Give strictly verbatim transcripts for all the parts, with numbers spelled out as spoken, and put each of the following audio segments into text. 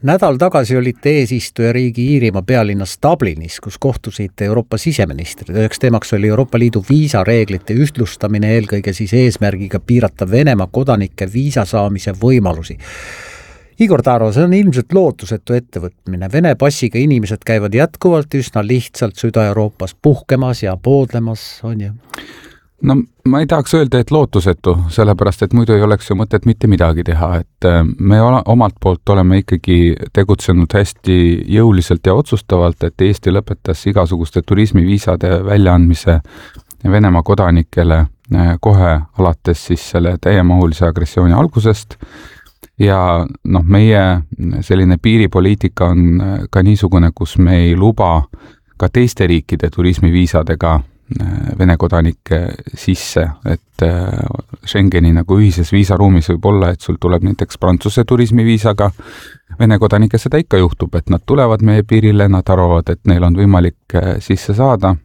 nädal tagasi olite eesistuja riigi Iirimaa pealinnas Dublinis, kus kohtusite Euroopa siseministrid. Üheks teemaks oli Euroopa Liidu viisareeglite ühtlustamine, eelkõige siis eesmärgiga piirata Venemaa kodanike viisa saamise võimalusi. Igor Taro, see on ilmselt lootusetu ettevõtmine. Vene passiga inimesed käivad jätkuvalt üsna lihtsalt Süda-Euroopas puhkemas ja poodlemas, on ju? No ma ei tahaks öelda, et lootusetu, sellepärast, et muidu ei oleks ju mõtet mitte midagi teha, et me omalt poolt oleme ikkagi tegutsenud hästi jõuliselt ja otsustavalt, et Eesti lõpetas igasuguste turismiviisade väljaandmise Venemaa kodanikele kohe alates siis selle täiemahulise agressiooni algusest. Ja noh, meie selline piiripoliitika on ka niisugune, kus me ei luba ka teiste riikide turismiviisadega Vene kodanike sisse, et Schengeni nagu ühises viisaruumis võib olla, et sul tuleb näiteks Prantsuse turismiviisaga Vene kodanike, seda ikka juhtub, et nad tulevad meie piirile, nad arvavad, et neil on võimalik sisse saada.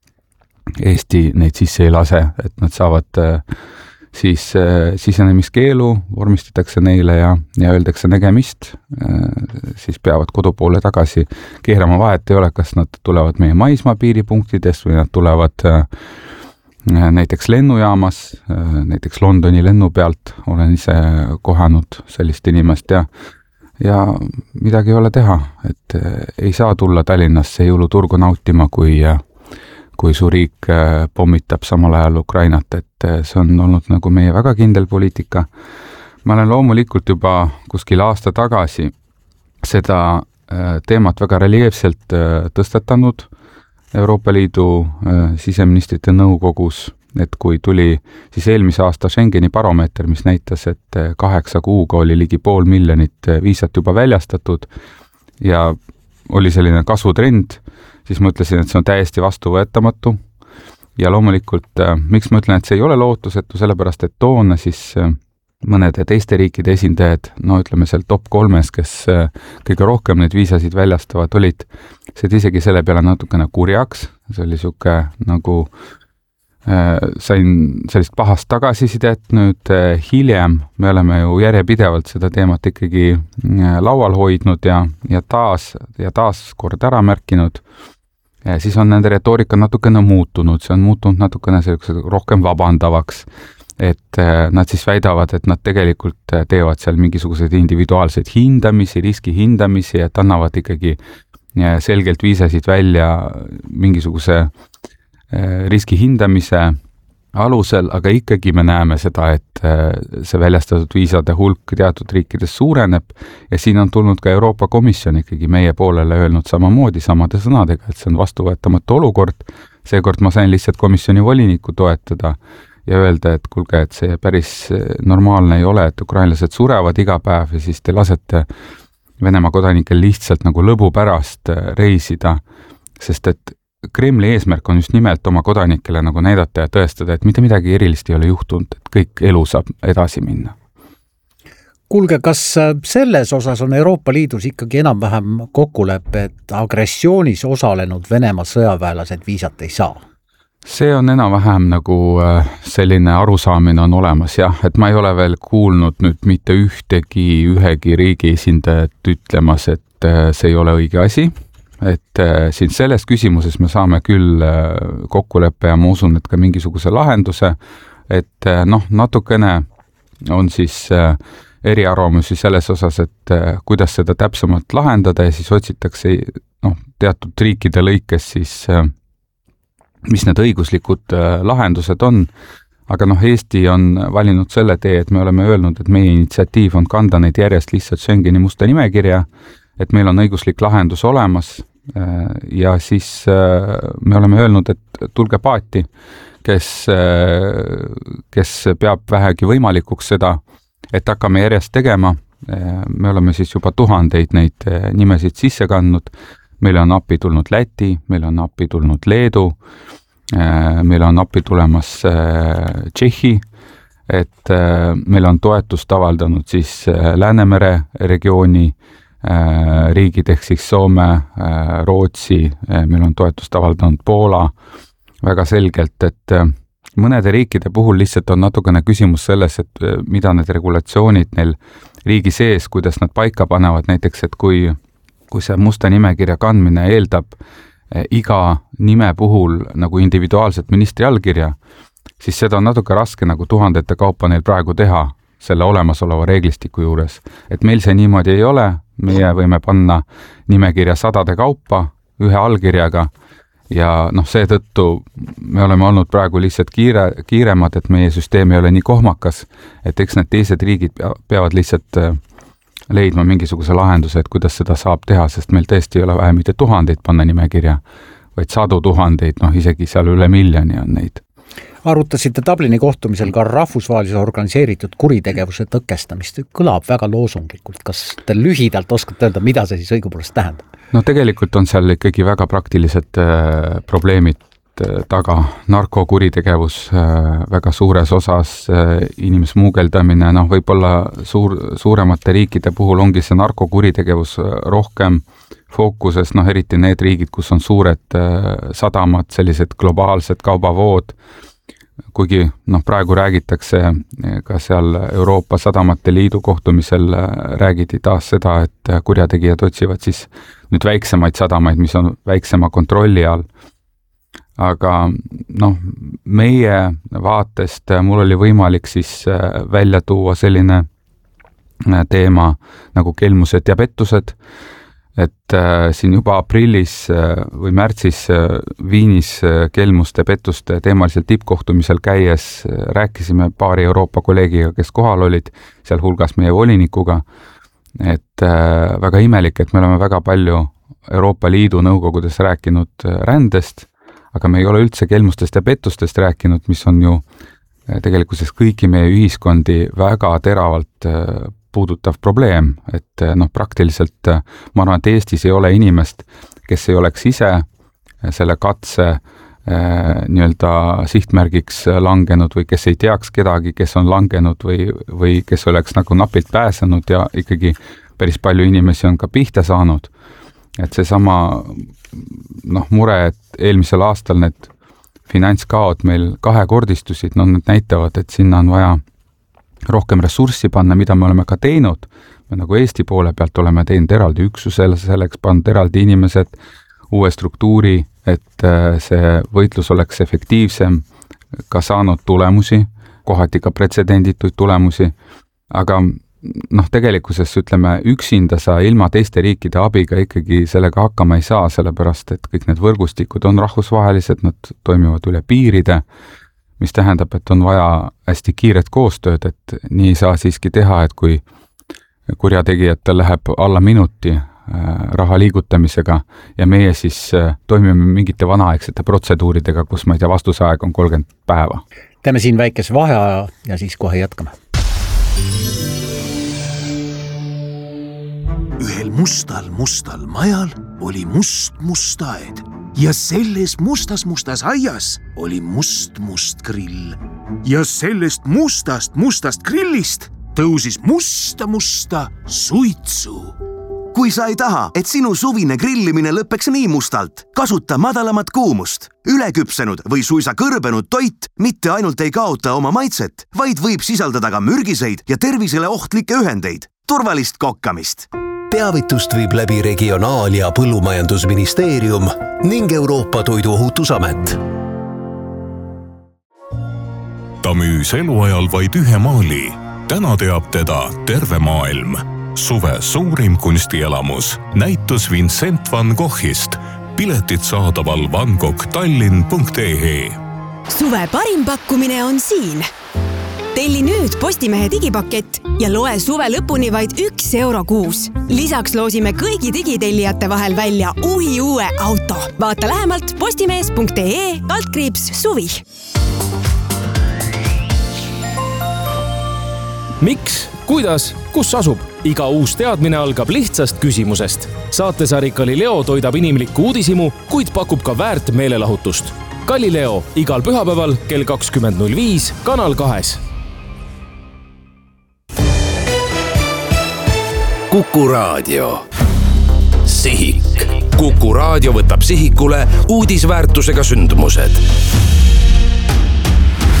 Eesti neid sisse ei lase, et nad saavad siis sisenemiskeelu, vormistatakse neile ja, ja öeldakse nägemist, siis peavad kodupoole tagasi keerama, vahet ei ole, kas nad tulevad meie maismaa piiripunktidest või nad tulevad näiteks lennujaamas, näiteks Londoni lennu pealt, olen ise kohanud sellist inimest ja, ja midagi ei ole teha, et ei saa tulla Tallinnasse jõuluturgu nautima, kui kui su riik pommitab samal ajal Ukrainat, et see on olnud nagu meie väga kindel poliitika. Ma olen loomulikult juba kuskil aasta tagasi seda teemat väga reljeefselt tõstatanud Euroopa Liidu siseministrite nõukogus, et kui tuli siis eelmise aasta Schengeni baromeeter, mis näitas, et kaheksa kuuga oli ligi pool miljonit viisat juba väljastatud ja oli selline kasvutrend, siis ma ütlesin, et see on täiesti vastuvõetamatu ja loomulikult, miks ma ütlen, et see ei ole lootusetu, sellepärast, et toona siis mõnede teiste riikide esindajad, no ütleme seal top kolmes, kes kõige rohkem neid viisasid väljastavad olid, see isegi selle peale natukene kurjaks, see oli siuke nagu sain sellist pahast tagasisidet, nüüd hiljem me oleme ju järjepidevalt seda teemat ikkagi laual hoidnud ja, ja taas ja taas kord ära märkinud, ja siis on nende retoorika natukene muutunud, see on muutunud natukene rohkem vabandavaks, et nad siis väidavad, et nad tegelikult teevad seal mingisuguseid individuaalseid hindamisi, riski hindamisi, et annavad ikkagi selgelt viisasid välja mingisuguse riski hindamise alusel, aga ikkagi me näeme seda, et see väljastatud viisade hulk teatud riikides suureneb ja siin on tulnud ka Euroopa Komisjon ikkagi meie poolele öelnud samamoodi samade sõnadega, et see on vastuvõetamatu olukord. Seekord ma sain lihtsalt komisjoni voliniku toetada ja öelda, et kulge, et see päris normaalne ei ole, et ukrainlased surevad iga päev ja siis te lasete Venemaa kodanikel lihtsalt nagu lõbu pärast reisida, sest et Kremli eesmärk on just nimelt oma kodanikele nagu näidata ja tõestada, et mitte midagi erilist ei ole juhtunud, et kõik elu saab edasi minna. Kuulge, kas selles osas on Euroopa Liidus ikkagi enam-vähem kokkulepe, et agressioonis osalenud Venemaa sõjaväelased viisat ei saa? See on enam-vähem nagu selline arusaamine on olemas, jah, et ma ei ole veel kuulnud nüüd mitte ühtegi ühegi riigi esindajat ütlemas, et see ei ole õige asi. Et siin selles küsimuses me saame küll kokkuleppe ja ma usun, et ka mingisuguse lahenduse, et noh, natukene on siis eriarvamusi selles osas, et kuidas seda täpsemalt lahendada ja siis otsitakse noh, teatud riikide lõikes siis, mis need õiguslikud lahendused on. Aga noh, Eesti on valinud selle tee, et me oleme öelnud, et meie initsiatiiv on kanda neid järjest lihtsalt Schengeni musta nimekirja, et meil on õiguslik lahendus olemas ja siis me oleme öelnud, et tulge paati, kes, kes peab vähegi võimalikuks seda, et hakkame järjest tegema. Me oleme siis juba tuhandeid neid nimesid sisse kandnud. Meil on appi tulnud Läti, meil on appi tulnud Leedu, meil on appi tulemas Tšehhi, et meil on toetust avaldanud siis Läänemere regiooni riigid ehk siis Soome, Rootsi, meil on toetust avaldanud Poola väga selgelt, et mõnede riikide puhul lihtsalt on natukene küsimus selles, et mida need regulatsioonid neil riigi sees, kuidas nad paika panevad, näiteks, et kui, kui see musta nimekirja kandmine eeldab iga nime puhul nagu individuaalset ministri allkirja, siis seda on natuke raske nagu tuhandete kaupa neil praegu teha selle olemasoleva reeglistiku juures. Et meil see niimoodi ei ole, meie võime panna nimekirja sadade kaupa ühe allkirjaga ja noh, seetõttu me oleme olnud praegu lihtsalt kiire, kiiremad, et meie süsteem ei ole nii kohmakas, et eks need teised riigid peavad lihtsalt leidma mingisuguse lahenduse, et kuidas seda saab teha, sest meil tõesti ei ole vähe mitte tuhandeid panna nimekirja, vaid sadu tuhandeid, noh isegi seal üle miljoni on neid. Arutasite Dublini kohtumisel ka rahvusvahelise organiseeritud kuritegevuse tõkestamist. Kõlab väga loosunglikult. Kas te lühidalt oskate öelda, mida see siis õigupoolest tähendab? No tegelikult on seal ikkagi väga praktilised äh, probleemid äh, taga. Narkokuritegevus äh, väga suures osas, äh, inimsmuugeldamine, noh võib-olla suur, suuremate riikide puhul ongi see narkokuritegevus rohkem fookuses, noh eriti need riigid, kus on suured äh, sadamad, sellised globaalsed kaubavood, kuigi noh, praegu räägitakse ka seal Euroopa Sadamate Liidu kohtumisel räägiti taas seda, et kurjategijad otsivad siis nüüd väiksemaid sadamaid, mis on väiksema kontrolli all. Aga noh, meie vaatest mul oli võimalik siis välja tuua selline teema nagu kelmused ja pettused, et äh, siin juba aprillis äh, või märtsis äh, Viinis äh, kelmuste pettuste teemalisel tippkohtumisel käies äh, rääkisime paari Euroopa kolleegiga, kes kohal olid, seal hulgas meie volinikuga, et äh, väga imelik, et me oleme väga palju Euroopa Liidu nõukogudes rääkinud äh, rändest, aga me ei ole üldse kelmustest ja pettustest rääkinud, mis on ju äh, tegelikkuses kõiki meie ühiskondi väga teravalt äh, puudutav probleem, et noh, praktiliselt ma arvan, et Eestis ei ole inimest, kes ei oleks ise selle katse äh, nii-öelda sihtmärgiks langenud või kes ei teaks kedagi, kes on langenud või, või kes oleks nagu napilt pääsenud ja ikkagi päris palju inimesi on ka pihta saanud. Et see sama noh, mure, et eelmisel aastal need finantskaod meil kahekordistusid, no need näitavad, et sinna on vaja rohkem ressurssi panna, mida me oleme ka teinud. Me nagu Eesti poole pealt oleme teinud eraldi üksusele, selleks pannud eraldi inimesed, uue struktuuri, et see võitlus oleks efektiivsem, ka saanud tulemusi, kohati ka pretsedendituid tulemusi, aga noh, tegelikkuses ütleme, üksinda sa ilma teiste riikide abiga ikkagi sellega hakkama ei saa, sellepärast et kõik need võrgustikud on rahvusvahelised, nad toimivad üle piiride, mis tähendab, et on vaja hästi kiiret koostööd, et nii ei saa siiski teha, et kui kurjategijatel läheb alla minuti raha liigutamisega ja meie siis toimime mingite vanaaegsete protseduuridega, kus ma ei tea, vastusaeg on kolmkümmend päeva. Teeme siin väikese vaheaja ja siis kohe jätkame. Ühel mustal mustal majal oli must mustaed. Ja selles mustas mustas aias oli must must grill. Ja sellest mustast mustast grillist tõusis musta musta suitsu. Kui sa ei taha, et sinu suvine grillimine lõpeks nii mustalt, kasuta madalamat kuumust. Üleküpsenud või suisa kõrbenud toit mitte ainult ei kaota oma maitset, vaid võib sisaldada ka mürgiseid ja tervisele ohtlikke ühendeid. Turvalist kokkamist! Teavitust viib läbi Regionaal- ja Põllumajandusministeerium ning Euroopa Toiduohutusamet. Ta müüs eluajal vaid ühe maali. Täna teab teda terve maailm. Suve suurim kunstielamus. Näitus Vincent van Goghist. Piletid saadaval vangoghtallinn punkt e e. Suve parim pakkumine on siin. Telli nüüd Postimehe digipakett ja loe suve lõpuni vaid üks euro kuus. Lisaks loosime kõigi digitellijate vahel välja uhi uue auto. Vaata lähemalt postimees punkt e e kaldkriips suvi. Miks? Kuidas? Kus asub? Iga uus teadmine algab lihtsast küsimusest. Saatesari Galileo toidab inimlikku uudisimu, kuid pakub ka väärt meelelahutust. Galileo igal pühapäeval kell kakskümmend null viis Kanal kahes. Kuku Raadio. Sihik. Kuku Raadio võtab sihikule uudisväärtusega sündmused.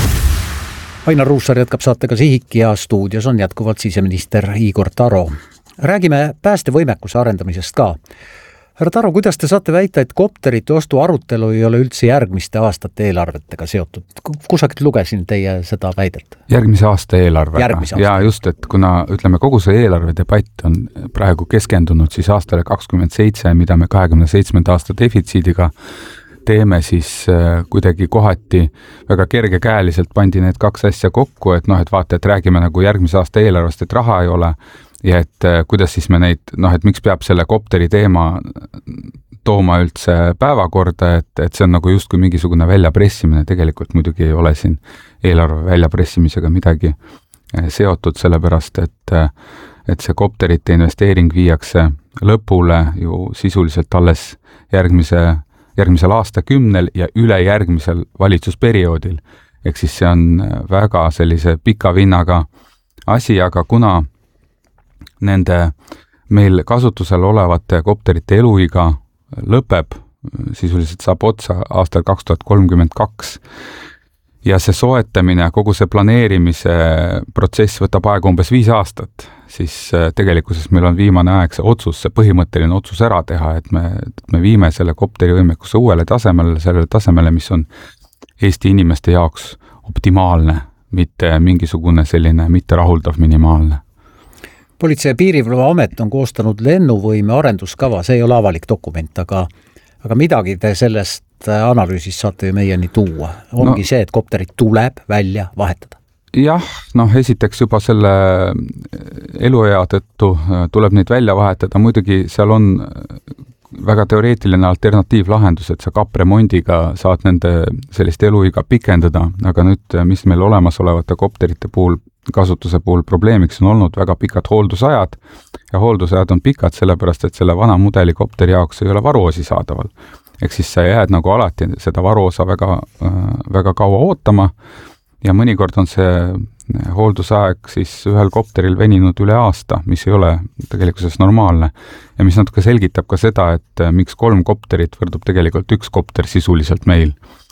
Ainar Ruussaar jätkab saatega Sihik ja stuudios on jätkuvalt siseminister Igor Taro. Räägime päästevõimekuse arendamisest ka. Härra Taro, kuidas te saate väita, et kopterite ostu arutelu ei ole üldse järgmiste aastate eelarvetega seotud? Kusagilt lugesin teie seda väidet? Järgmise aasta eelarvega. Järgmise aasta. Ja just, et kuna ütleme, kogu see eelarve debatt on praegu keskendunud siis aastale kakskümmend seitse, mida me kahekümne seitsmenda aasta defitsiidiga teeme, siis kuidagi kohati väga kergekäeliselt pandi need kaks asja kokku, et noh, et vaata, et räägime nagu järgmise aasta eelarvest, et raha ei ole ja et kuidas siis me neid, noh, et miks peab selle kopteri teema tooma üldse päevakorda, et, et see on nagu justkui mingisugune väljapressimine, tegelikult muidugi ei ole siin eelarve väljapressimisega midagi seotud, sellepärast, et, et see kopterite investeering viiakse lõpule ju sisuliselt alles järgmise järgmisel aastakümnel ja ülejärgmisel valitsusperioodil. Ehk siis see on väga sellise pika vinnaga asi, aga kuna nende meil kasutusel olevate kopterite eluiga lõpeb, sisuliselt saab otsa aastal kaks tuhat kolmkümmend kaks ja see soetamine, kogu see planeerimise protsess võtab aega umbes viis aastat, siis tegelikkuses meil on viimane aeg see otsus, see põhimõtteline otsus ära teha, et me, et me viime selle kopteri võimekuse uuele tasemele, sellele tasemele, mis on Eesti inimeste jaoks optimaalne, mitte mingisugune selline mitte rahuldav minimaalne. Politsei- ja Piirivalveamet on koostanud lennuvõime arenduskava, see ei ole avalik dokument, aga, aga midagi te sellest analüüsist saate ju meieni tuua. Ongi no, see, et kopterid tuleb välja vahetada. Jah, noh, esiteks juba selle eluea tõttu tuleb neid välja vahetada, muidugi seal on väga teoreetiline alternatiivlahendus, et sa kapremondiga saad nende sellist eluiga pikendada, aga nüüd, mis meil olemasolevate kopterite puhul, kasutuse puhul probleemiks on olnud väga pikad hooldusajad ja hooldusajad on pikad sellepärast, et selle vana mudeli kopteri jaoks ei ole varuosi saadaval. Ehk siis sa jääd nagu alati seda varuosa väga, väga kaua ootama ja mõnikord on see hooldusaeg siis ühel kopteril veninud üle aasta, mis ei ole tegelikkuses normaalne. Ja mis natuke selgitab ka seda, et miks kolm kopterit võrdub tegelikult üks kopter sisuliselt meil.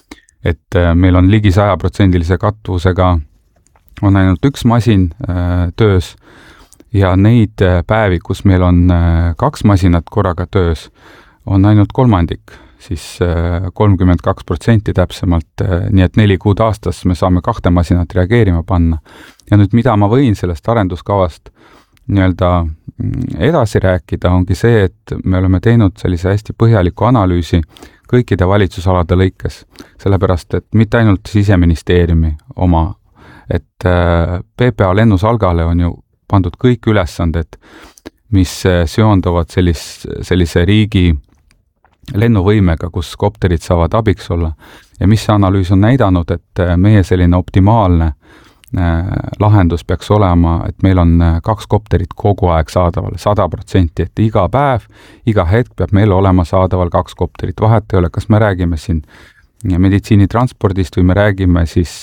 Et meil on ligi sajaprotsendilise katvusega on ainult üks masin töös ja neid päevi, kus meil on kaks masinat korraga töös, on ainult kolmandik, siis kolmkümmend kaks protsenti täpsemalt, nii et neli kuud aastas me saame kahte masinat reageerima panna. Ja nüüd mida ma võin sellest arenduskavast nii-öelda edasi rääkida, ongi see, et me oleme teinud sellise hästi põhjaliku analüüsi kõikide valitsusalade lõikes, sellepärast, et mitte ainult Siseministeeriumi oma, et P P A lennusalgale on ju pandud kõik ülesanded, mis seonduvad sellis, sellise riigi lennuvõimega, kus kopterid saavad abiks olla. Ja mis see analüüs on näidanud, et meie selline optimaalne lahendus peaks olema, et meil on kaks kopterit kogu aeg saadaval, sada protsenti, et iga päev, iga hetk peab meil olema saadaval kaks kopterit. Vahet ei ole, kas me räägime siin meditsiinitranspordist või me räägime siis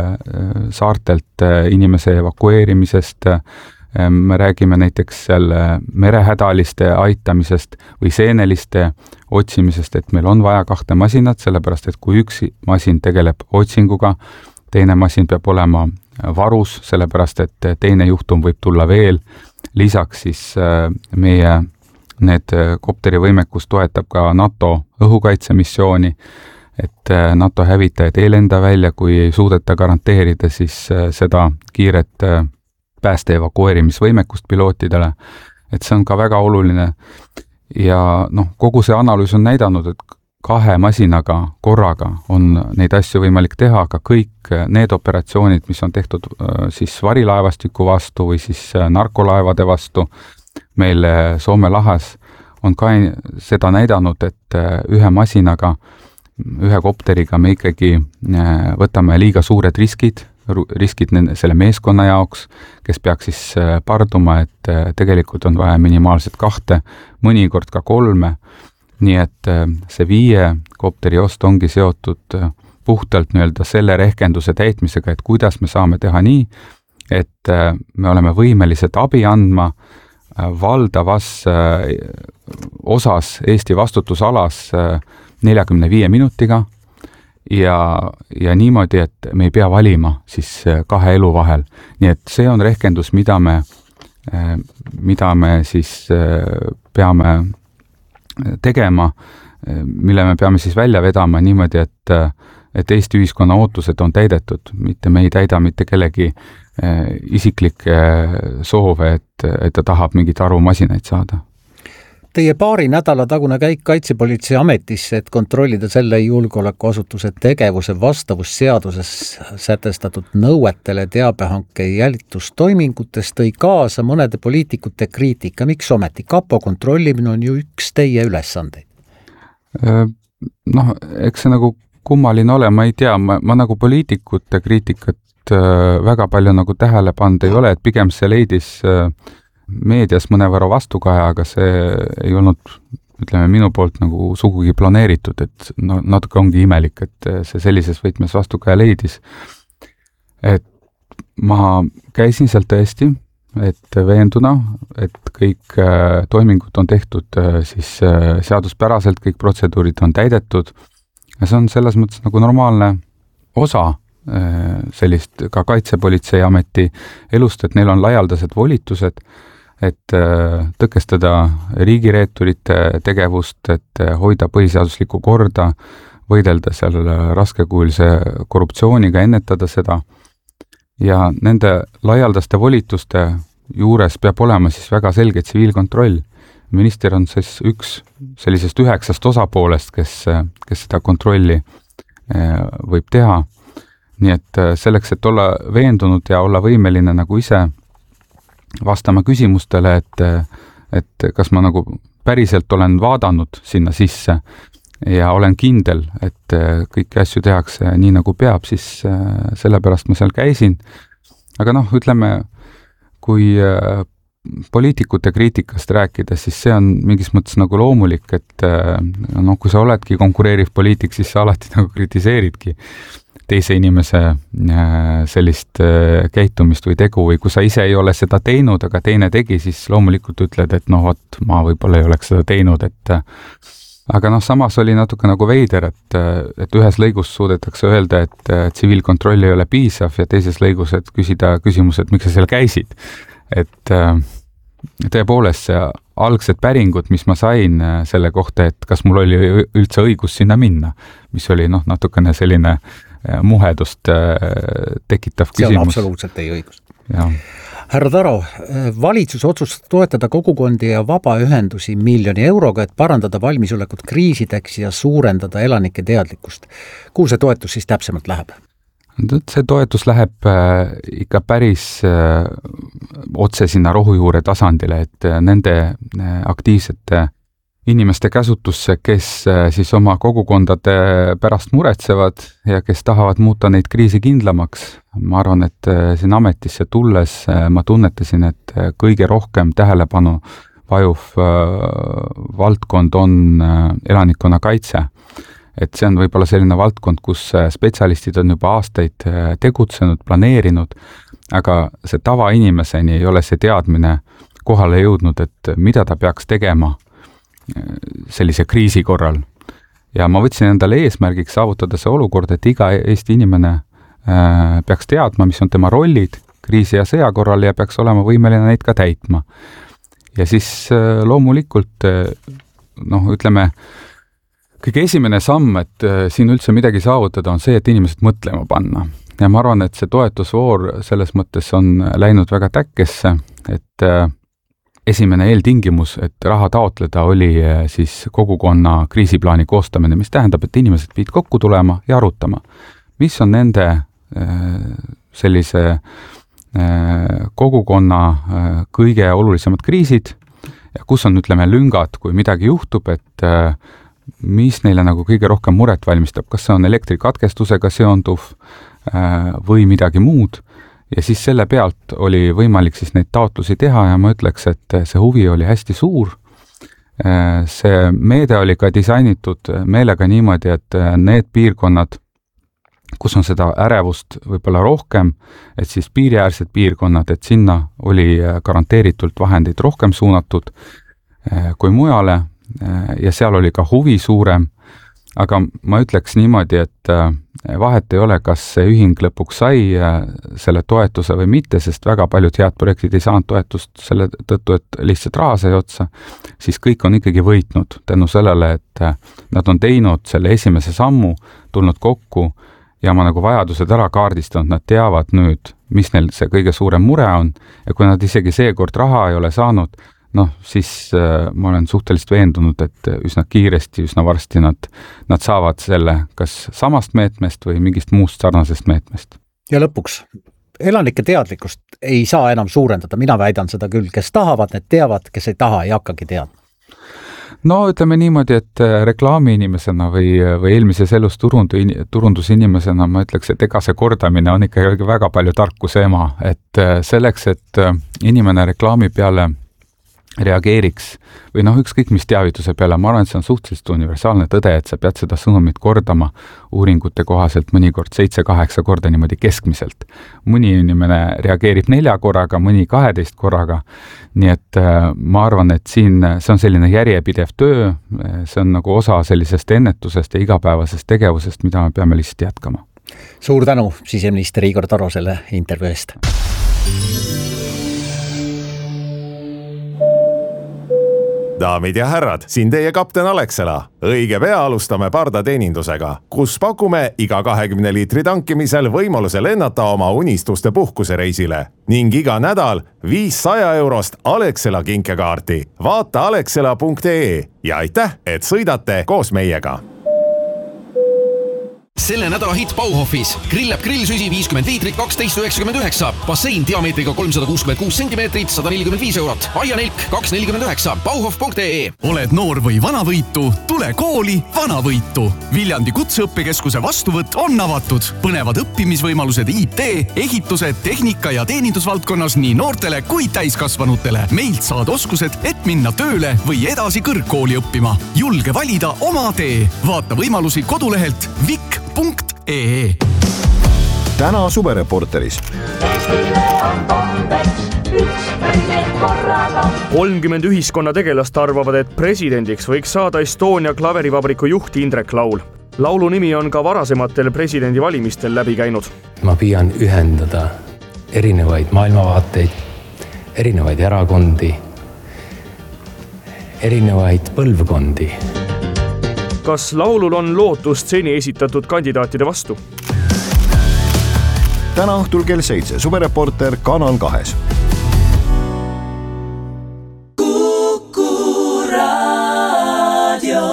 saartelt inimese evakueerimisest, me räägime näiteks seal merehädaliste aitamisest või seeneliste otsimisest, et meil on vaja kahte masinat, sellepärast et kui üks masin tegeleb otsinguga, teine masin peab olema varus, sellepärast et teine juhtum võib tulla veel. Lisaks siis meie need kopteri võimekus toetab ka NATO õhukaitsemissiooni, et NATO hävitajad ei lenda välja, kui ei suudeta garanteerida siis seda kiiret pääste evakueerimisvõimekust pilootidele, et see on ka väga oluline ja noh, kogu see analüüs on näidanud, et kahe masinaga korraga on neid asju võimalik teha, aga kõik need operatsioonid, mis on tehtud siis varilaevastiku vastu või siis narkolaevade vastu meil Soome lahes, on ka seda näidanud, et ühe masinaga, ühe kopteriga me ikkagi võtame liiga suured riskid, riskid selle meeskonna jaoks, kes peaks siis parduma, et tegelikult on vaja minimaalselt kahte, mõnikord ka kolme. Nii et see viie kopteri ost ongi seotud puhtalt nii-öelda selle rehkenduse täitmisega, et kuidas me saame teha nii, et me oleme võimelised abi andma valdavas osas Eesti vastutusalas neljakümne viie minutiga ja, ja niimoodi, et me ei pea valima siis kahe elu vahel. Nii et see on rehkendus, mida me, mida me siis peame tegema, mille me peame siis välja vedama niimoodi, et, et Eesti ühiskonna ootused on täidetud, mitte me ei täida mitte kellegi isiklikke soove, et, et ta tahab mingit arvumasinaid saada. Teie paari nädala tagune käik Kaitsepolitsei ametisse, et kontrollida selle julgeolekuasutuse tegevuse vastavusseaduses sätestatud nõuetele teabehanke jälitustoimingutes tõi kaasa mõnede poliitikute kriitika. Miks ometi? Kapo kontrollimine on ju üks teie ülesandeid. Noh, eks see nagu kummaline ole, ma ei tea, ma, ma nagu poliitikute kriitikat väga palju nagu tähele pand ei ole, et pigem see leidis meedias mõnevõrra vastukaja, aga see ei olnud, ütleme, minu poolt nagu sugugi planeeritud, et no, natuke ongi imelik, et see sellises võtmes vastukaja leidis. Et ma käisin seal tõesti, et veenduna, et kõik toimingud on tehtud siis seaduspäraselt, kõik protseduurid on täidetud ja see on selles mõttes nagu normaalne osa sellist ka Kaitsepolitsei ameti elust, et neil on laialdased volitused, et tõkestada riigireeturite tegevust, et hoida põhiseaduslikku korda, võidelda seal raskekuulise korruptsiooniga, ennetada seda. Ja nende laialdaste volituste juures peab olema siis väga selge tsiviilkontroll. Minister on siis üks sellisest üheksast osapoolest, kes, kes seda kontrolli võib teha. Nii et selleks, et olla veendunud ja olla võimeline nagu ise vastama küsimustele, et, et kas ma nagu päriselt olen vaadanud sinna sisse ja olen kindel, et kõiki asju tehakse nii nagu peab, siis sellepärast ma seal käisin. Aga noh, ütleme, kui poliitikute kriitikast rääkida, siis see on mingis mõttes nagu loomulik, et noh, kui sa oledki konkureeriv poliitik, siis sa alati nagu kritiseeridki teise inimese sellist käitumist või tegu või kui sa ise ei ole seda teinud, aga teine tegi, siis loomulikult ütled, et noh, vot, ma võib-olla ei oleks seda teinud, et aga noh, samas oli natuke nagu veider, et, et ühes lõigus suudetakse öelda, et tsiviilkontroll ei ole piisav ja teises lõigus, et küsida küsimus, et miks sa seal käisid. Et tõepoolest see algsed päringud, mis ma sain selle kohta, et kas mul oli üldse õigus sinna minna, mis oli noh, natukene selline muhedust tekitav küsimus. See on absoluutselt teie õigus. Ja. Härra Taro, valitsus otsustas toetada kogukondi ja vabaühendusi miljoni euroga, et parandada valmisolekut kriisideks ja suurendada elanike teadlikkust. Kuhu see toetus siis täpsemalt läheb? See toetus läheb ikka päris otse sinna rohujuure tasandile, et nende aktiivsete inimeste käsutusse, kes siis oma kogukondade pärast muretsevad ja kes tahavad muuta neid kriisi kindlamaks. Ma arvan, et siin ametisse tulles ma tunnetasin, et kõige rohkem tähelepanu vajuv valdkond on elanikkonna kaitse. Et see on võib-olla selline valdkond, kus spetsialistid on juba aastaid tegutsenud, planeerinud, aga see tavainimeseni ei ole see teadmine kohale jõudnud, et mida ta peaks tegema sellise kriisi korral. Ja ma võtsin endale eesmärgiks saavutada see olukord, et iga Eesti inimene peaks teadma, mis on tema rollid kriisi ja sõja korral ja peaks olema võimeline neid ka täitma. Ja siis loomulikult, noh, ütleme, kõige esimene samm, et siin üldse midagi saavutada, on see, et inimesed mõtlema panna. Ja ma arvan, et see toetusvoor selles mõttes on läinud väga täkkesse, et esimene eeltingimus, et raha taotleda, oli siis kogukonna kriisiplaani koostamine, mis tähendab, et inimesed pidid kokku tulema ja arutama, mis on nende sellise kogukonna kõige olulisemad kriisid ja kus on, ütleme, lüngad, kui midagi juhtub, et mis neile nagu kõige rohkem muret valmistab, kas see on elektrikatkestusega seonduv või midagi muud. Ja siis selle pealt oli võimalik siis neid taotlusi teha ja ma ütleks, et see huvi oli hästi suur. See meede oli ka disainitud meelega niimoodi, et need piirkonnad, kus on seda ärevust võib-olla rohkem, et siis piiriäärsed piirkonnad, et sinna oli garanteeritult vahendeid rohkem suunatud kui mujale ja seal oli ka huvi suurem, aga ma ütleks niimoodi, et vahet ei ole, kas see ühing lõpuks sai selle toetuse või mitte, sest väga paljud head projektid ei saanud toetust selle tõttu, et lihtsalt raha sai otsa, siis kõik on ikkagi võitnud tänu sellele, et nad on teinud selle esimese sammu, tulnud kokku ja ma nagu vajadused ära kaardistanud, nad teavad nüüd, mis neil see kõige suurem mure on ja kui nad isegi seekord raha ei ole saanud, noh, siis äh, ma olen suhteliselt veendunud, et üsna kiiresti, üsna varsti nad, nad saavad selle kas samast meetmest või mingist muust sarnasest meetmest. Ja lõpuks, elanike teadlikkust ei saa enam suurendada, mina väidan seda küll, kes tahavad, need teavad, kes ei taha, ei hakkagi teadma. No ütleme niimoodi, et reklaami inimesena või, või eelmises elus turundu, turundusinimesena ma ütleks, et ega see kordamine on ikka väga palju tarkuse ema, et selleks, et inimene reklaami peale reageeriks või noh, ükskõik mis teavituse peale, ma arvan, et see on suhteliselt universaalne tõde, et sa pead seda sõnumit kordama uuringute kohaselt mõnikord seitse-kaheksa korda niimoodi keskmiselt. Mõni inimene reageerib nelja korraga, mõni kaheteist korraga, nii et ma arvan, et siin see on selline järjepidev töö, see on nagu osa sellisest ennetusest ja igapäevasest tegevusest, mida me peame lihtsalt jätkama. Suur tänu, siseminister Igor Taro selle intervjuu eest. Daamid ja härrad, siin teie kapten Alexela. Õige pea alustame pardateenindusega, kus pakume iga kahekümne liitri tankimisel võimaluse lennata oma unistuste puhkusereisile ning iga nädal viissada eurost Alexela kinkekaarti. Vaata alexela punkt ee ja aitäh, et sõidate koos meiega. Selle nädala hitt Bauhofis. Grillab grillsüsi viiskümmend liitrit kaksteist üheksakümmend üheksa. Bassein diameetriga kolmsada kuuskümmend kuus sentimeetrit sada nelikümmend viis eurot. Aianelk kaks nelikümmend üheksa. bauhof punkt ee. Oled noor või vanavõitu? Tule kooli vanavõitu. Viljandi kutseõppekeskuse vastuvõtt on avatud. Põnevad õppimisvõimalused I T, ehitused, tehnika ja teenindusvaldkonnas nii noortele kui täiskasvanutele. Meilt saad oskused, et minna tööle või edasi kõrgkooli õppima. Julge valida oma tee. Vaata võimalusi kodulehelt vik punkt ee. Täna suvereporteris. kolmkümmend ühiskonna tegelast arvavad, et presidendiks võiks saada Estonia klaverivabriku juht Indrek Laul. Laulu nimi on ka varasematel presidendivalimistel läbi käinud. Ma püüan ühendada erinevaid maailmavaateid, erinevaid erakondi, erinevaid põlvkondi. Kas laulul on lootust seni esitatud kandidaatide vastu? Täna õhtul kell seitse, suvereporter Kanal kahes. Kuku Raadio.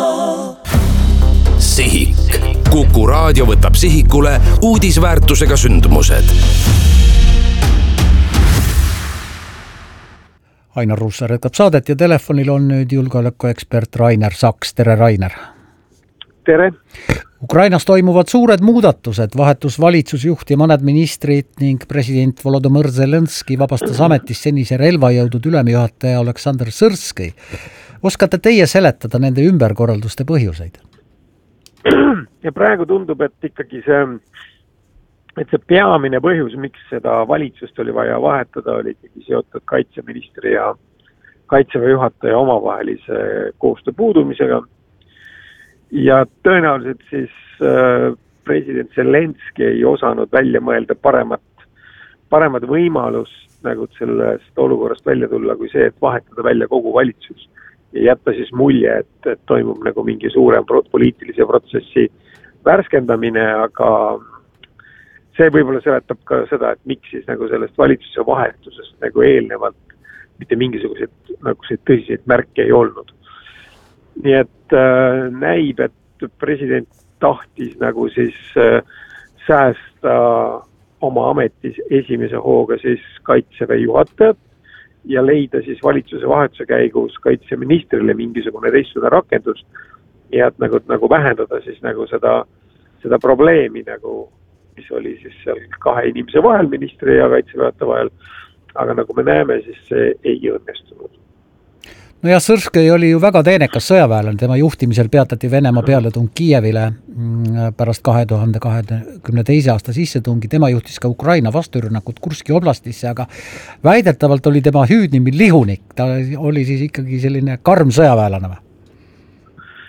Sihik. Kuku Raadio võtab sihikule uudisväärtusega sündmused. Ainar Ruussaar jätkab saadet ja telefonil on nüüd julgeolekuekspert Rainer Saks. Tere, Rainer! Tere! Ukrainas toimuvad suured muudatused, vahetus valitsusjuht ja mõned ministrid ning president Volodõmõr Zelenski vabastas ametist senise relvajõudud ülemjuhataja Oleksandr Sõrskõi. Oskate teie seletada nende ümberkorralduste põhjuseid? Ja praegu tundub, et ikkagi see, et see peamine põhjus, miks seda valitsust oli vaja vahetada, oli ikkagi seotud kaitseministri ja kaitseväe juhataja omavahelise koostöö puudumisega. Ja tõenäoliselt siis äh, president Zelenski ei osanud välja mõelda paremat, paremat võimalust nagu sellest olukorrast välja tulla, kui see, et vahetada välja kogu valitsus ja jätta siis mulje, et, et toimub nagu mingi suurem poliitilise protsessi värskendamine, aga see võib-olla seletab ka seda, et miks siis nagu sellest valitsuse vahetusest nagu eelnevalt mitte mingisuguseid nagu see tõsiseid märke ei olnud. Nii et äh, näib, et president tahtis nagu siis äh, säästa oma ametis esimese hooga siis kaitseväe juhatajat ja leida siis valitsuse vahetuse käigus kaitseministrile mingisugune teistsugune rakendus ja et nagu, nagu vähendada siis nagu seda, seda probleemi, nagu, mis oli siis seal kahe inimese vahel, ministri ja kaitseväe juhataja vahel, aga nagu me näeme, siis see ei õnnestunud. No ja Sõrskõi oli ju väga teenekas sõjaväelane, tema juhtimisel peatati Venemaa pealetung Kiievile pärast kahe tuhande kahekümne teise aasta sissetungi, tema juhtis ka Ukraina vasturünnakut Kurski oblastisse, aga väidetavalt oli tema hüüdnimi lihunik, ta oli siis ikkagi selline karm sõjaväelane või?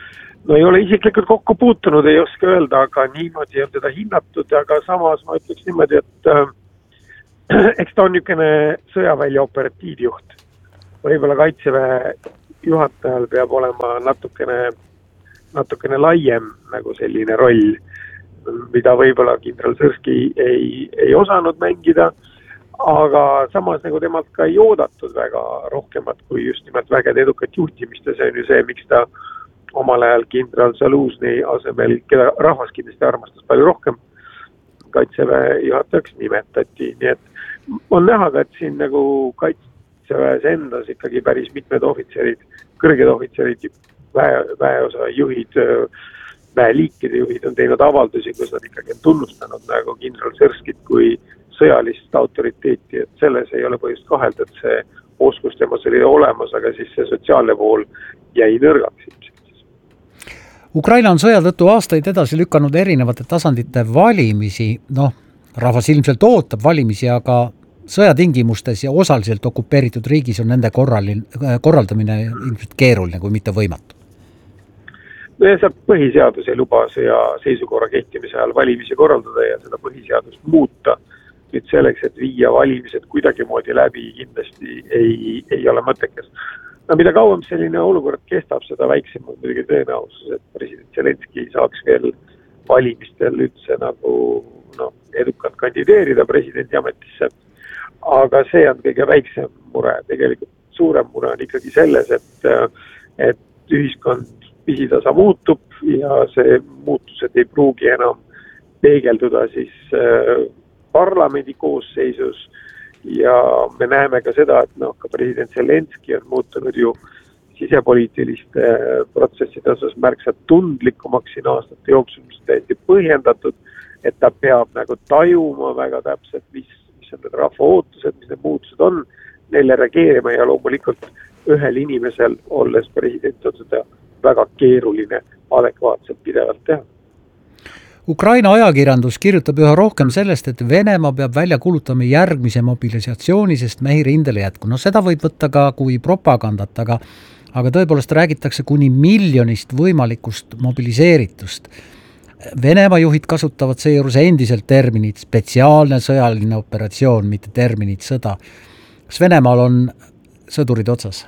no ei ole isiklikult kokku puutunud, ei oska öelda, aga niimoodi on teda hinnatud, aga samas ma ütleks niimoodi, et äh, eks ta on niisugune sõjavälja operatiivjuht. Võib-olla Kaitseväe juhatajal peab olema natukene, natukene laiem nagu selline roll, mida võib-olla kindral Sõrski ei, ei osanud mängida, aga samas nagu temalt ka ei oodatud väga rohkemat kui just nimelt vägede edukat juhtimist ja see on ju see, miks ta omal ajal kindral Zalužny asemel, keda rahvas kindlasti armastas palju rohkem, Kaitseväe juhatajaks nimetati. Nii et on näha ka, et siin nagu Kaitseväes endas ikkagi päris mitmed ohvitserid, kõrged ohvitserid, väe, väeosa juhid, väeliikide juhid on teinud avaldusi, kus nad ikkagi on tunnustanud nagu kindral Sõrskit kui sõjalist autoriteeti, et selles ei ole põhjust kahelda, et see oskus temas oli olemas, aga siis see sotsiaalne pool jäi nõrgaks. Ukraina on sõja tõttu aastaid edasi lükanud erinevate tasandite valimisi, noh, rahvas ilmselt ootab valimisi, aga sõjatingimustes ja osaliselt okupeeritud riigis on nende korralin, korraldamine ilmselt keeruline, kui mitte võimatu. No ja see põhiseadus ei luba sõja seisukorra kehtimise ajal valimisi korraldada ja seda põhiseadust muuta. Nüüd selleks, et viia valimised kuidagi moodi läbi, kindlasti ei, ei ole mõttekas. No mida kauem selline olukord kestab, seda väiksem on muidugi tõenäosus, et president Zelenski saaks veel valimistel üldse nagu no, edukalt kandideerida presidendi ametisse. Aga see on kõige väiksem mure. Tegelikult suurem mure on ikkagi selles, et, et ühiskond pisitasa muutub ja see muutused ei pruugi enam peegelduda siis parlamendi koosseisus ja me näeme ka seda, et noh, ka president Zelenski on muutunud ju sisepoliitiliste protsesside osas märksa tundlikumaks siin aastate jooksul, mis täiesti põhjendatud, et ta peab nagu tajuma väga täpselt, mis, mis on need rahva ootused, mis need muutused on, neile reageerima ja loomulikult ühel inimesel, olles president, on seda väga keeruline adekvaatselt pidevalt teha. Ukraina ajakirjandus kirjutab üha rohkem sellest, et Venemaa peab välja kulutama järgmise mobilisatsiooni, sest mehi rindele jätku. No seda võib võtta ka kui propagandat, aga, aga tõepoolest räägitakse kuni miljonist võimalikust mobiliseeritust. Venemaa juhid kasutavad seejuures endiselt terminit spetsiaalne sõjaline operatsioon, mitte terminit sõda. Kas Venemaal on sõdurid otsas?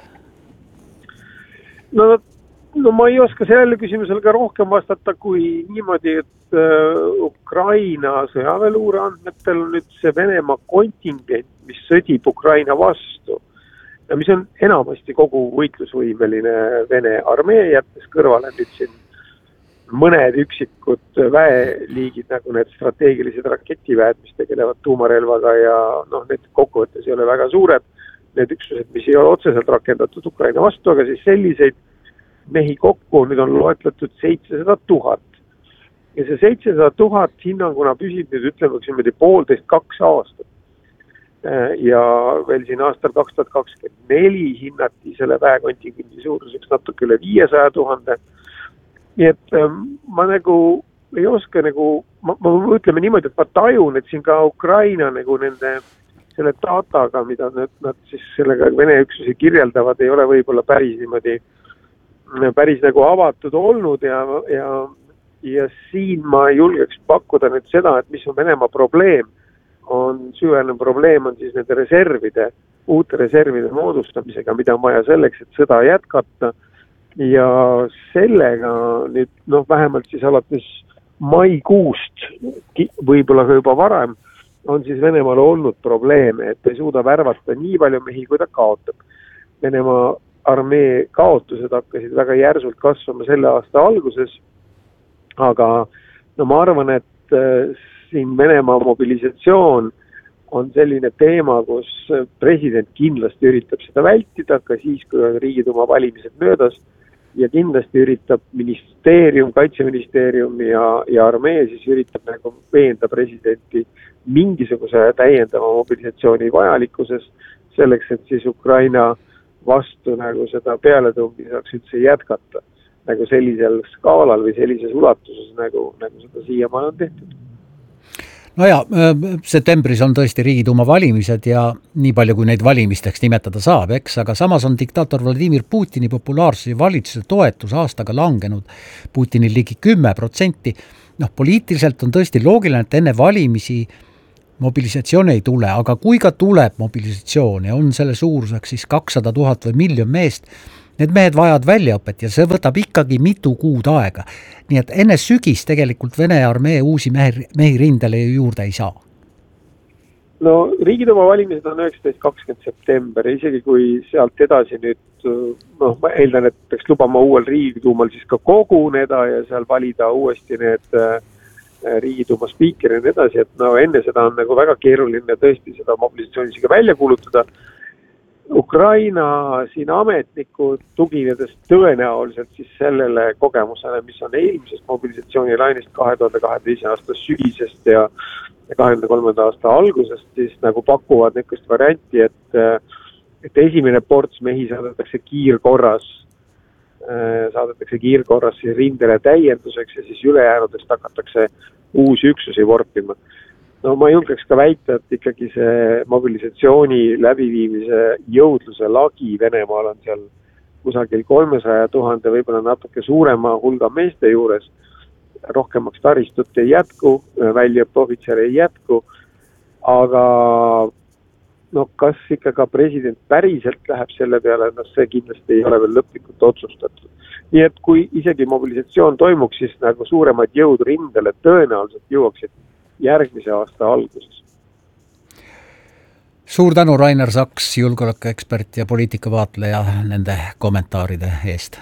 No, no ma ei oska sellele küsimusele ka rohkem vastata kui niimoodi, et Ukraina sõjaväeluure andmetel on nüüd see Venemaa kontingent, mis sõdib Ukraina vastu ja mis on enamasti kogu võitlusvõimeline Vene armee, jättes kõrvale nüüd siin mõned üksikud väeliigid, nagu need strateegilised raketiväed, mis tegelevad tuumarelvaga ja noh, need kokkuvõttes ei ole väga suured, need üksused, mis ei ole otseselt rakendatud Ukraina vastu, aga siis selliseid mehi kokku nüüd on loetletud seitsesada tuhat. Ja see seitsesada tuhat hinnanguna püsib nüüd ütleme poolteist kaks aastat. Ja veel siin aastal kaks tuhat kakskümmend neli hinnati selle väekontingendi suuruseks natuke üle viiesaja tuhande. Nii et ma nagu ei oska nagu, ma, ma ütleme niimoodi, et ma tajun, et siin ka Ukraina nagu nende selle dataga, mida nad, nad siis sellega Vene üksusi kirjeldavad, ei ole võib-olla päris niimoodi, päris nagu avatud olnud ja, ja Ja siin ma julgeks pakkuda nüüd seda, et mis on Venemaa probleem, on süvenev probleem on siis nende reservide, uute reservide moodustamisega, mida on vaja selleks, et sõda jätkata. Ja sellega nüüd, noh, vähemalt siis alates maikuust, võib-olla ka juba varem, on siis Venemaal olnud probleeme, et ei suuda värvata nii palju mehi, kui ta kaotab. Venemaa armee kaotused hakkasid väga järsult kasvama selle aasta alguses, aga no ma arvan, et äh, siin Venemaa mobilisatsioon on selline teema, kus president kindlasti üritab seda vältida, ka siis, kui on Riigiduuma valimised möödas ja kindlasti üritab ministeerium, kaitseministeerium ja, ja armee siis üritab nagu veenda presidenti mingisuguse täiendava mobilisatsiooni vajalikkuses selleks, et siis Ukraina vastu nagu seda pealetungi saaks üldse jätkata. Nagu sellisel skaalal või sellises ulatuses, nagu, nagu seda siiamaale on tehtud. no ja septembris on tõesti Riigiduuma valimised ja nii palju, kui neid valimisteks nimetada saab, eks, aga samas on diktaator Vladimir Putini populaarsus ja valitsuse toetus aastaga langenud Putinil ligi kümme protsenti. Noh, poliitiliselt on tõesti loogiline, et enne valimisi mobilisatsioon ei tule, aga kui ka tuleb mobilisatsioon ja on selle suuruseks siis kakssada tuhat või miljon meest, need mehed vajavad väljaõpet ja see võtab ikkagi mitu kuud aega. Nii et enne sügis tegelikult Vene armee uusi mehi, mehi rindele juurde ei saa. No Riigiduuma valimised on üheksateist kakskümmend september ja isegi kui sealt edasi nüüd, noh, ma eeldan, et peaks lubama uuel Riigiduumal siis ka koguneda ja seal valida uuesti need Riigiduuma spiikeri ja nii edasi, et no enne seda on nagu väga keeruline tõesti seda mobilisatsiooni isegi välja kuulutada. Ukraina siin ametnikud tuginedes tõenäoliselt siis sellele kogemusele, mis on eelmisest mobilisatsioonilainist kahe tuhande kaheksateistkümnenda aasta sügisest ja kahe tuhande kolmanda aasta algusest, siis nagu pakuvad niisugust varianti, et, et esimene ports mehi saadetakse kiirkorras, saadetakse kiirkorras siis rindele täienduseks ja siis ülejäänudest hakatakse uusi üksusi vorpima. No ma julgeks ka väita, et ikkagi see mobilisatsiooni läbiviimise jõudluse lagi Venemaal on seal kusagil kolmesaja tuhande, võib-olla natuke suurema hulga meeste juures. Rohkemaks taristut ei jätku, väljaõppeohvitseri ei jätku, aga no kas ikka ka president päriselt läheb selle peale, no see kindlasti ei ole veel lõplikult otsustatud. Nii et kui isegi mobilisatsioon toimuks, siis nagu suuremad jõud rindele tõenäoliselt jõuaksid järgmise aasta alguses. Suur tänu, Rainer Saks, julgeolekuekspert ja poliitikavaatleja nende kommentaaride eest.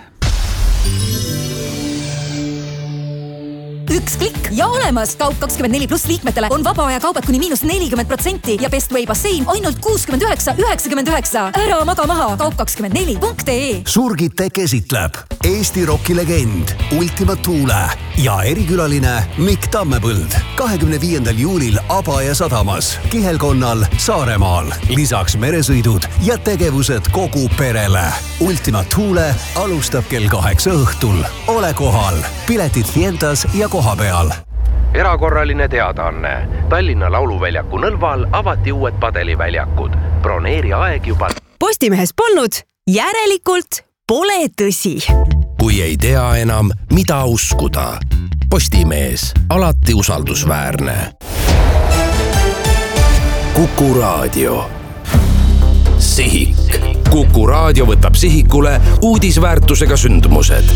Üks klikk ja olemas! Kaup kakskümmend neli pluss liikmetele on vaba aja kaubad kuni miinus nelikümmend protsenti ja Bestway bassein ainult kuuskümmend üheksa üheksakümmend üheksa. Ära maga maha kaup kakskümmend neli punkt ee. Surgite käsitleb Eesti rokilegend Ultima Thule ja erikülaline Mikk Tammepõld kahekümne viiendal juulil Abaja sadamas, Kihelkonnal, Saaremaal. Lisaks meresõidud ja tegevused kogu perele. Ultima Thule alustab kell kaheksa õhtul. Ole kohal. Piletid Fientas ja koha peal. Erakorraline teadaanne. Tallinna Lauluväljaku nõlval avati uued padeliväljakud. Broneeri aeg juba. Postimehes polnud, järelikult pole tõsi. Kui ei tea enam, mida uskuda. Postimees, alati usaldusväärne. Kuku Raadio. Sihik. Kuku Raadio võtab sihikule uudisväärtusega sündmused.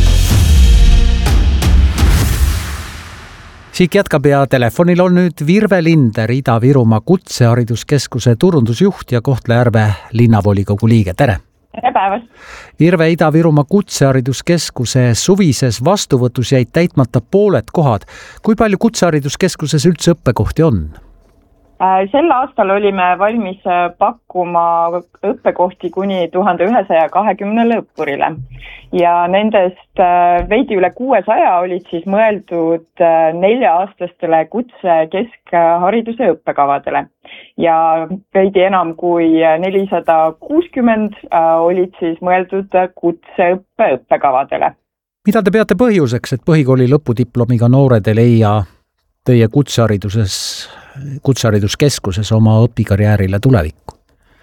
Siik jätkab ja telefonil on nüüd Virve Linder, Ida-Virumaa Kutsehariduskeskuse turundusjuht ja Kohtla-Järve linnavolikogu liige. Tere! Tere päevast! Virve, Ida-Virumaa Kutsehariduskeskuse suvises vastuvõtus jäid täitmata pooled kohad. Kui palju Kutsehariduskeskuses üldse õppekohti on? Sel aastal olime valmis pakkuma õppekohti kuni tuhande ühesaja kahekümnele õppurile ja nendest veidi üle kuuesaja olid siis mõeldud nelja-aastastele kutse keskhariduse õppekavadele ja veidi enam kui nelisada kuuskümmend olid siis mõeldud kutseõppe õppekavadele. Mida te peate põhjuseks, et põhikooli lõpudiplomiga noored ei leia teie kutsehariduses, kutsehariduskeskuses oma õpikarjäärile tulevikku?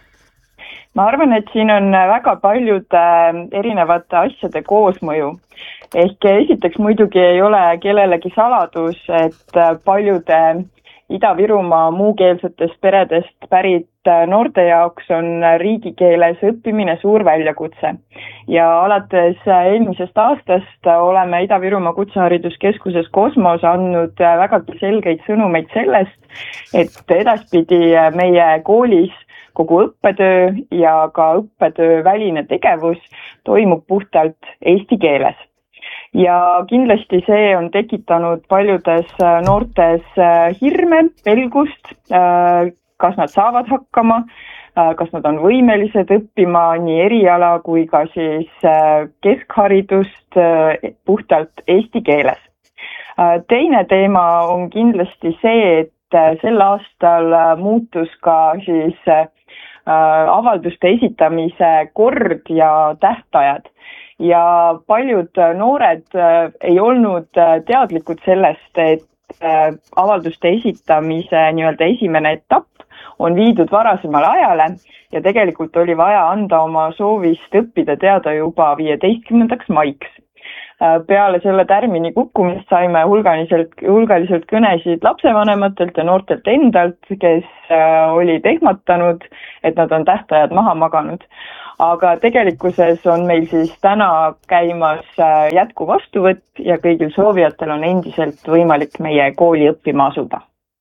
Ma arvan, et siin on väga paljude erinevate asjade koosmõju. Ehk esiteks muidugi ei ole kellelegi saladus, et paljude Ida-Virumaa muukeelsetest peredest pärit noorte jaoks on riigikeeles õppimine suur väljakutse. Ja alates eelmisest aastast oleme Ida-Virumaa Kutsehariduskeskuses Kosmos andnud vägagi selgeid sõnumeid sellest, et edaspidi meie koolis kogu õppetöö ja ka õppetöö väline tegevus toimub puhtalt eesti keeles. Ja kindlasti see on tekitanud paljudes noortes hirme, pelgust, kas nad saavad hakkama, kas nad on võimelised õppima nii eriala kui ka siis keskharidust puhtalt eesti keeles. Teine teema on kindlasti see, et sel aastal muutus ka siis avalduste esitamise kord ja tähtajad. Ja paljud noored ei olnud teadlikud sellest, et avalduste esitamise nii-öelda esimene etapp on viidud varasemale ajale ja tegelikult oli vaja anda oma soovist õppida teada juba viieteistkümnendaks maiks. Peale selle tärmini kukkumist saime hulgaliselt, hulgaliselt kõnesid lapsevanematelt ja noortelt endalt, kes olid ehmatanud, et nad on tähtajad maha maganud. Aga tegelikkuses on meil siis täna käimas jätku vastuvõtt ja kõigil soovijatel on endiselt võimalik meie kooli õppima asuda.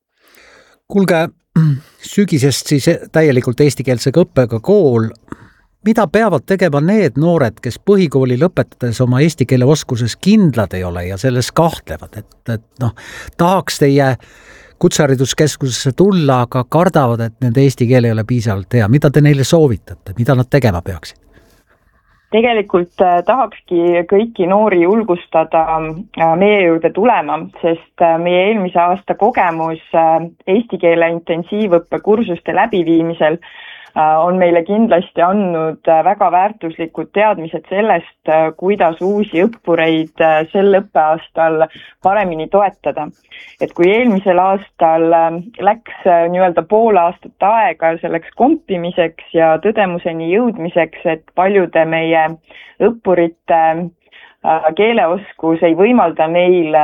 Kuulge, sügisest siis täielikult eestikeelsega õppega kool. Mida peavad tegema need noored, kes põhikooli lõpetades oma eesti keele oskuses kindlad ei ole ja selles kahtlevad, et, et noh, tahaks teie kutsehariduskeskusesse tulla, aga kardavad, et nende eesti keel ei ole piisavalt hea. Mida te neile soovitate? Mida nad tegema peaksid? Tegelikult tahakski kõiki noori julgustada meie juurde tulema, sest meie eelmise aasta kogemus eesti keele intensiivõppe kursuste läbiviimisel on meile kindlasti andnud väga väärtuslikud teadmised sellest, kuidas uusi õppureid sel õppeaastal paremini toetada. Et kui eelmisel aastal läks nii-öelda pool aastat aega selleks kompimiseks ja tõdemuseni jõudmiseks, et paljude meie õppurite keeleoskus ei võimalda neil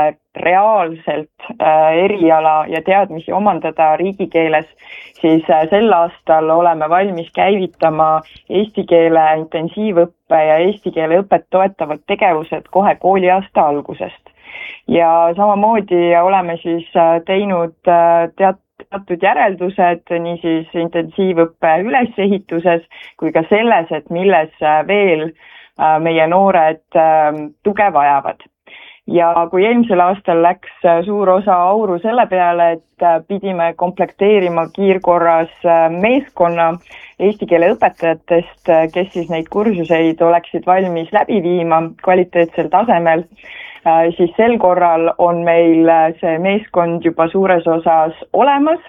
reaalselt eriala ja teadmisi omandada riigikeeles, siis sel aastal oleme valmis käivitama eesti keele intensiivõppe ja eesti keele õpet toetavad tegevused kohe kooliaasta algusest. Ja samamoodi oleme siis teinud teat teatud järeldused nii siis intensiivõppe ülesehituses kui ka selles, et milles veel meie noored tuge vajavad. Ja kui eelmisel aastal läks suur osa auru selle peale, et pidime komplekteerima kiirkorras meeskonna eesti keele õpetajatest, kes siis neid kursuseid oleksid valmis läbi viima kvaliteetsel tasemel, siis sel korral on meil see meeskond juba suures osas olemas.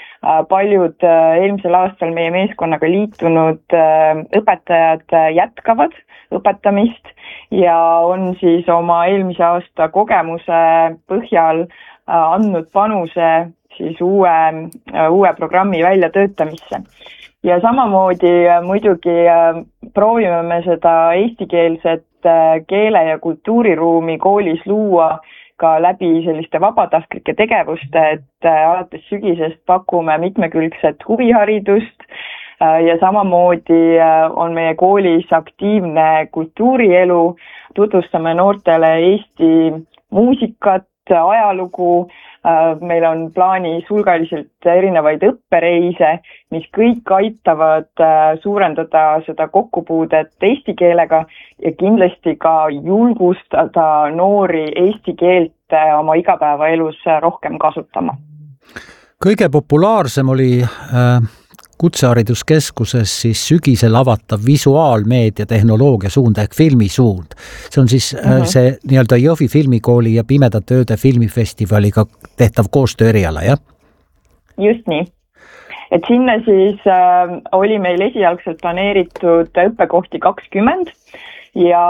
Paljud eelmisel aastal meie meeskonnaga liitunud õpetajad jätkavad õpetamist ja on siis oma eelmise aasta kogemuse põhjal andnud panuse siis uue, uue programmi väljatöötamisse. Ja samamoodi muidugi proovime me seda eestikeelset keele- ja kultuuriruumi koolis luua ka läbi selliste vabatahtlike tegevuste, et alates sügisest pakume mitmekülgset huviharidust ja samamoodi on meie koolis aktiivne kultuurielu, tutvustame noortele Eesti muusikat, ajalugu, meil on plaanis hulgaliselt erinevaid õppereise, mis kõik aitavad suurendada seda kokkupuudet eesti keelega ja kindlasti ka julgustada noori eesti keelt oma igapäevaelus rohkem kasutama. Kõige populaarsem oli äh, kutsehariduskeskuses siis sügisel avatav visuaalmeedia tehnoloogia suund ehk filmisuund. See on siis mm-hmm. see nii-öelda Jõhvi filmikooli ja Pimedate ööde filmifestivaliga tehtav koostöö eriala, jah? Just nii. Et sinna siis äh, oli meil esialgselt planeeritud õppekohti kakskümmend ja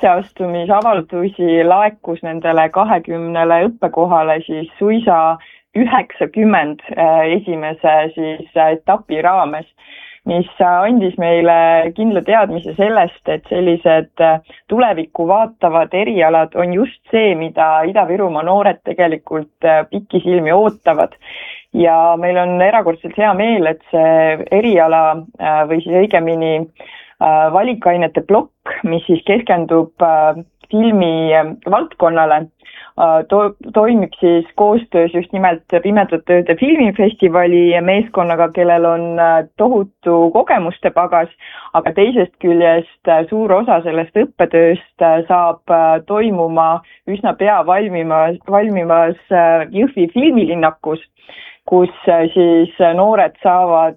sisseastumisavaldusi laekus nendele kahekümnele õppekohale siis suisa üheksakümmend esimese siis etapi raames, mis andis meile kindla teadmise sellest, et sellised tulevikku vaatavad erialad on just see, mida Ida-Virumaa noored tegelikult pikisilmi ootavad. Ja meil on erakordselt hea meel, et see eriala või siis õigemini valikainete plokk, mis siis keskendub filmi valdkonnale, To- toimib siis koostöös just nimelt Pimedate ööde filmifestivali meeskonnaga, kellel on tohutu kogemuste pagas, aga teisest küljest suur osa sellest õppetööst saab toimuma üsna pea valmimas, valmimas Jõhvi filmilinnakus, kus siis noored saavad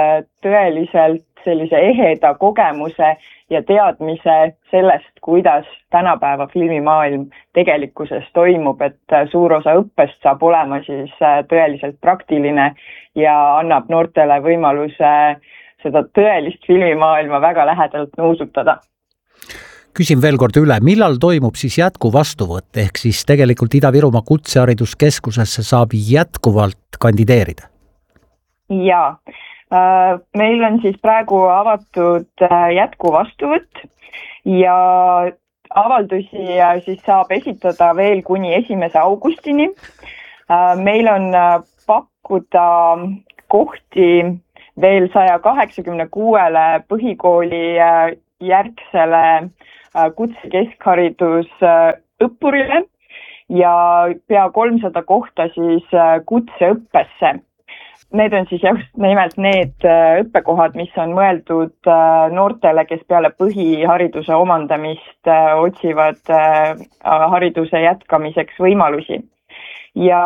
tõeliselt sellise eheda kogemuse ja teadmise sellest, kuidas tänapäeva filmimaailm tegelikkuses toimub, et suur osa õppest saab olema siis tõeliselt praktiline ja annab noortele võimaluse seda tõelist filmimaailma väga lähedalt nuusutada. Küsin veel kord üle, millal toimub siis jätku vastuvõtt, ehk siis tegelikult Ida-Virumaa Kutsehariduskeskusesse saab jätkuvalt kandideerida? Jaa, meil on siis praegu avatud jätku vastuvõtt ja avaldusi siis saab esitada veel kuni esimese augustini. Meil on pakkuda kohti veel saja kaheksakümne kuuele põhikooli järgsele kutsekeskharidus õppurile ja pea kolmsada kohta siis kutseõppesse. Need on siis just nimelt need õppekohad, mis on mõeldud noortele, kes peale põhihariduse omandamist otsivad hariduse jätkamiseks võimalusi. Ja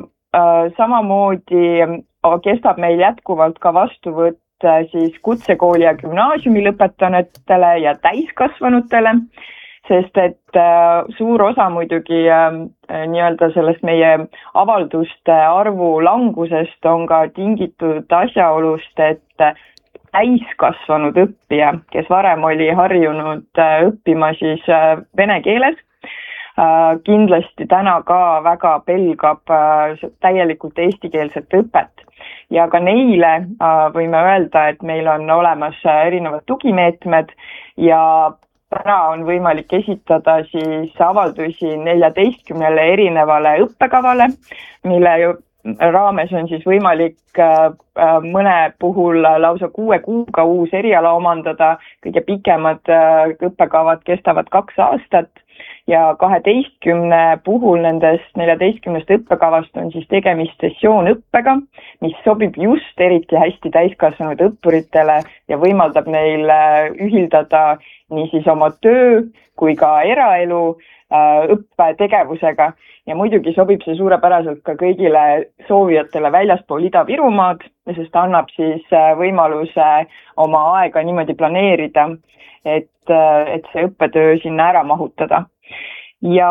samamoodi kestab meil jätkuvalt ka vastuvõtt siis kutsekooli ja gümnaasiumi lõpetanutele ja täiskasvanutele, sest et suur osa muidugi nii-öelda sellest meie avalduste arvu langusest on ka tingitud asjaolust, et täiskasvanud õppija, kes varem oli harjunud õppima siis vene keeles, kindlasti täna ka väga pelgab täielikult eestikeelset õpet. Ja ka neile võime öelda, et meil on olemas erinevad tugimeetmed ja täna on võimalik esitada siis avaldusi neljateistkümnele erinevale õppekavale, mille raames on siis võimalik mõne puhul lausa kuue kuuga uus eriala omandada, kõige pikemad õppekavad kestavad kaks aastat ja kaheteistkümne puhul nendest neljateistkümnest õppekavast on siis tegemist sessioonõppega, mis sobib just eriti hästi täiskasvanud õppuritele ja võimaldab neil ühildada nii siis oma töö kui ka eraelu õppetegevusega ja muidugi sobib see suurepäraselt ka kõigile soovijatele väljaspool Ida-Virumaad, sest annab siis võimaluse oma aega niimoodi planeerida, et, et see õppetöö sinna ära mahutada. Ja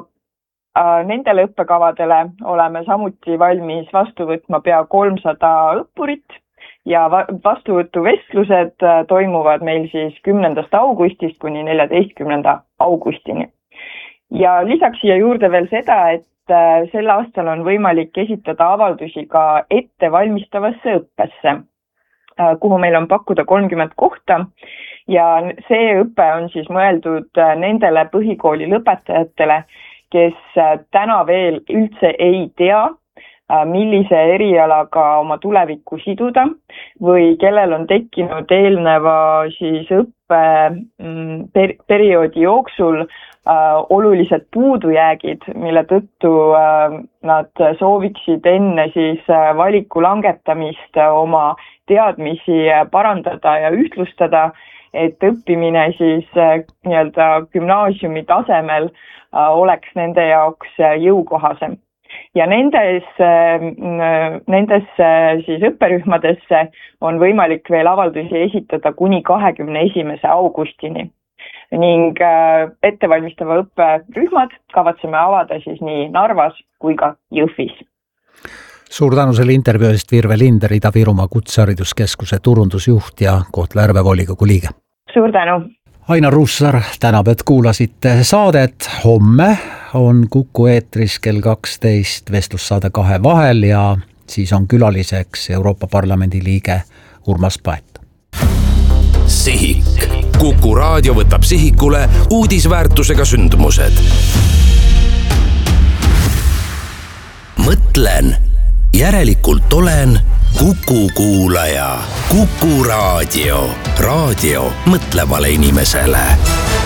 nendele õppekavadele oleme samuti valmis vastu võtma pea kolmsada õppurit ja vastuvõtuvestlused toimuvad meil siis kümnendast augustist kuni neljateistkümnenda augustini. Ja lisaks siia juurde veel seda, et sel aastal on võimalik esitada avaldusi ka ettevalmistavasse õppesse, kuhu meil on pakkuda kolmkümmend kohta ja see õpe on siis mõeldud nendele põhikooli lõpetajatele, kes täna veel üldse ei tea, millise erialaga oma tulevikku siduda või kellel on tekkinud eelneva siis õppe per- perioodi jooksul olulised puudujäägid, mille tõttu nad sooviksid enne siis valiku langetamist oma teadmisi parandada ja ühtlustada, et õppimine siis nii-öelda gümnaasiumi tasemel oleks nende jaoks jõukohasem. Ja nendes, nendes siis õpperühmadesse on võimalik veel avaldusi esitada kuni kahekümne esimese augustini. Ning ettevalmistava õpperühmad kavatseme avada siis nii Narvas kui ka Jõhvis. Suur tänu selle intervjuu eest, Virve Linder, Ida-Virumaa Kutsehariduskeskuse turundusjuht ja Kohtla-Järve volikogu liige. Suur tänu! Ainar Ruussaar tänab, et kuulasite saadet. Homme on Kuku eetris kell kaksteist vestlussaade Kahe vahel ja siis on külaliseks Euroopa Parlamendi liige Urmas Paet. Sihik. Kuku raadio võtab sihikule uudisväärtusega sündmused. Mõtlen, järelikult olen Kuku kuulaja. Kuku raadio. Raadio mõtlevale inimesele.